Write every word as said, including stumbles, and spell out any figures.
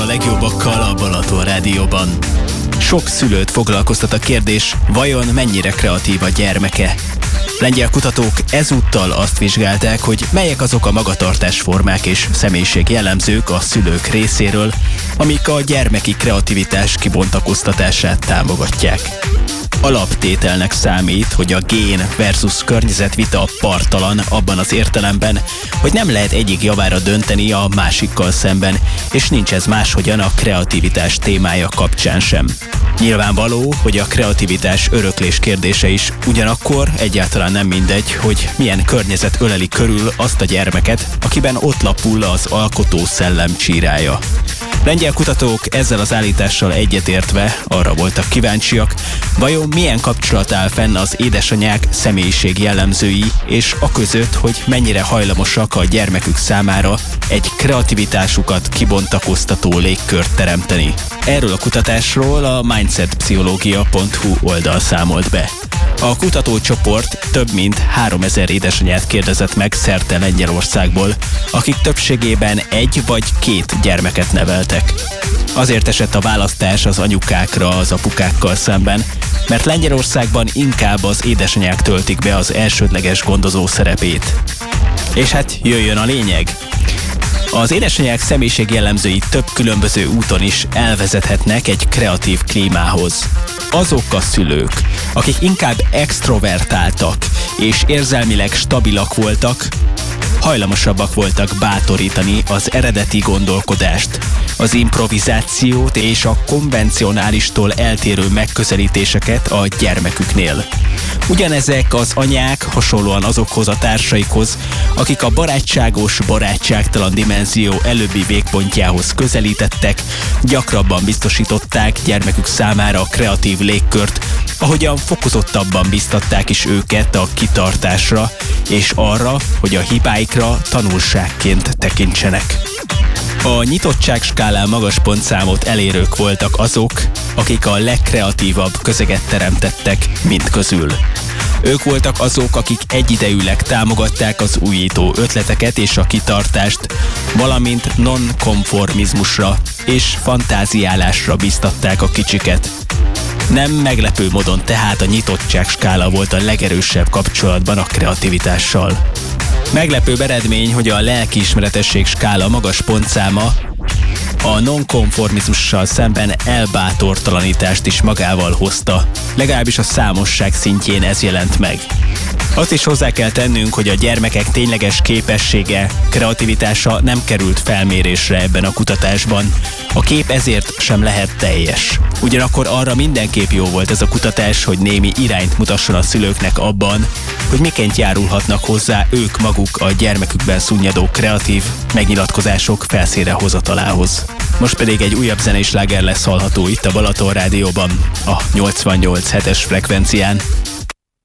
A legjobbakkal a Balaton Rádióban. Sok szülőt foglalkoztat a kérdés, vajon mennyire kreatív a gyermeke? Lengyel kutatók ezúttal azt vizsgálták, hogy melyek azok a magatartásformák és személyiség jellemzők a szülők részéről, amik a gyermeki kreativitás kibontakoztatását támogatják. Alaptételnek számít, hogy a gén versus környezet vita parttalan abban az értelemben, hogy nem lehet egyik javára dönteni a másikkal szemben, és nincs ez máshogyan a kreativitás témája kapcsán sem. Nyilvánvaló, hogy a kreativitás öröklés kérdése is, ugyanakkor egyáltalán nem mindegy, hogy milyen környezet öleli körül azt a gyermeket, akiben ott lapul az alkotó szellem csírája. Lengyel kutatók ezzel az állítással egyetértve arra voltak kíváncsiak, vajon milyen kapcsolat áll fenn az édesanyák személyiség jellemzői és a között, hogy mennyire hajlamosak a gyermekük számára egy kreativitásukat kibontakoztató légkört teremteni. Erről a kutatásról a mindsetpszichológia pont hu oldal számolt be. A kutatócsoport több mint háromezer édesanyát kérdezett meg szerte Lengyelországból, akik többségében egy vagy két gyermeket neveltek. Azért esett a választás az anyukákra az apukákkal szemben, mert Lengyelországban inkább az édesanyák töltik be az elsődleges gondozó szerepét. És hát jöjjön a lényeg! Az édesanyák személyiség jellemzői több különböző úton is elvezethetnek egy kreatív klímához. Azok a szülők, akik inkább extrovertáltak és érzelmileg stabilak voltak, hajlamosabbak voltak bátorítani az eredeti gondolkodást, az improvizációt és a konvencionálistól eltérő megközelítéseket a gyermeküknél. Ugyanezek az anyák hasonlóan azokhoz a társaikhoz, akik a barátságos, barátságtalan dimenzió előbbi végpontjához közelítettek, gyakrabban biztosították gyermekük számára a kreatív légkört, ahogyan fokozottabban biztatták is őket a kitartásra, és arra, hogy a hibáikra tanulságként tekintsenek. A nyitottság skálán magas pontszámot elérők voltak azok, akik a legkreatívabb közeget teremtettek mind közül. Ők voltak azok, akik egyidejűleg támogatták az újító ötleteket és a kitartást, valamint nonkonformizmusra és fantáziálásra biztatták a kicsiket. Nem meglepő módon tehát a nyitottság skála volt a legerősebb kapcsolatban a kreativitással. Meglepőbb eredmény, hogy a lelkiismeretesség skála magas pontszáma a nonkonformizmussal szemben elbátortalanítást is magával hozta. Legalábbis a számosság szintjén ez jelent meg. Azt is hozzá kell tennünk, hogy a gyermekek tényleges képessége, kreativitása nem került felmérésre ebben a kutatásban. A kép ezért sem lehet teljes. Ugyanakkor arra mindenképp jó volt ez a kutatás, hogy némi irányt mutasson a szülőknek abban, hogy miként járulhatnak hozzá ők maguk a gyermekükben szunnyadó kreatív megnyilatkozások felszínre hozatalához. Most pedig egy újabb zenés sláger lesz hallható itt a Balaton Rádióban, a nyolcvannyolc hetes frekvencián.